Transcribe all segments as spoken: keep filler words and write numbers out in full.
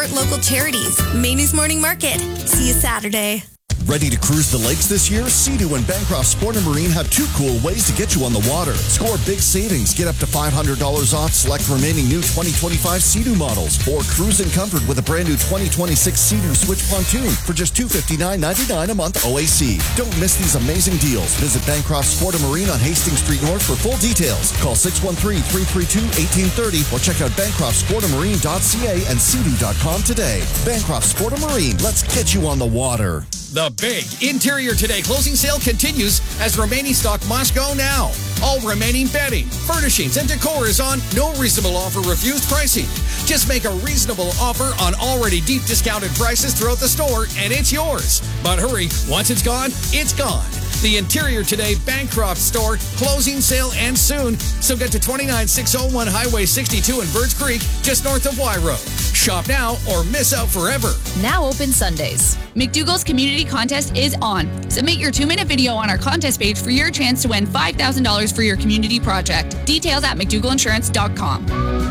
support local charities. Maine's Morning Market. See you Saturday. Ready to cruise the lakes this year? Sea-Doo and Bancroft Sport and Marine have two cool ways to get you on the water. Score big savings. Get up to five hundred dollars off select remaining new twenty twenty-five Sea-Doo models. Or cruise in comfort with a brand new twenty twenty-six Sea-Doo Switch Pontoon for just two hundred fifty-nine ninety-nine a month O A C. Don't miss these amazing deals. Visit Bancroft Sport and Marine on Hastings Street North for full details. Call six one three, three three two, one eight three zero or check out bancroft sport and marine dot c a and sea doo dot com today. Bancroft Sport and Marine. Let's get you on the water. The big Interior Today closing sale continues as remaining stock must go now. All remaining bedding, furnishings, and decor is on no reasonable offer refused pricing. Just make a reasonable offer on already deep discounted prices throughout the store and it's yours. But hurry, once it's gone, it's gone. The Interior Today Bancroft store closing sale ends soon, so get to twenty-nine six oh one Highway sixty-two in Birds Creek, just north of Y Road. Shop now or miss out forever. Now open Sundays. McDougall's Community Contest is on. Submit your two-minute video on our contest page for your chance to win five thousand dollars for your community project. Details at mcdougall insurance dot com.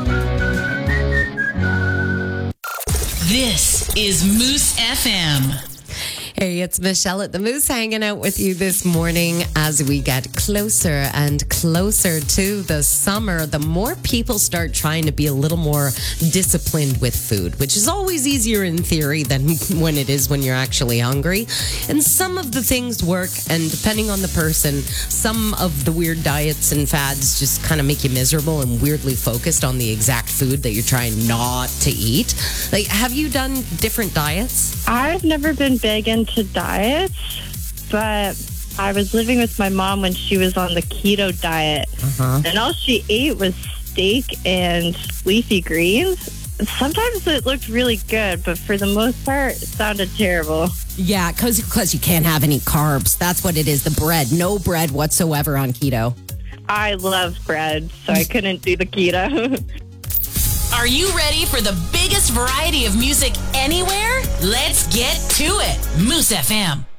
This is Moose F M. Hey, it's Michelle at the Moose hanging out with you this morning as we get closer and closer to the summer. The more people start trying to be a little more disciplined with food, which is always easier in theory than when it is when you're actually hungry. And some of the things work, and depending on the person, some of the weird diets and fads just kind of make you miserable and weirdly focused on the exact food that you're trying not to eat. Like, have you done different diets? I've never been big into diets, but I was living with my mom when she was on the keto diet, uh-huh. and all she ate was steak and leafy greens. Sometimes it looked really good, but for the most part, it sounded terrible. Yeah, because because you can't have any carbs. That's what it is, the bread. No bread whatsoever on keto. I love bread, so I couldn't do the keto. Are you ready for the biggest variety of music anywhere? Let's get to it. Moose F M.